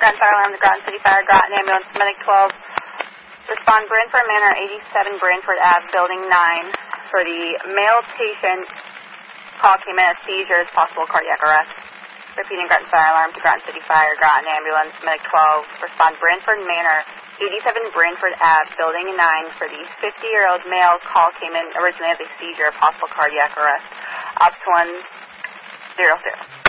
Groton Fire Alarm to Groton City Fire, Groton Ambulance, Medic 12. Respond Branford Manor, 87 Branford Ave, Building 9. For the male patient, call came in as seizures, possible cardiac arrest. Repeating Groton Fire Alarm to Groton City Fire, Groton Ambulance, Medic 12. Respond Branford Manor, 87 Branford Ave, Building 9. For the 50-year-old male, call came in originally as a seizure, possible cardiac arrest. Ops 100.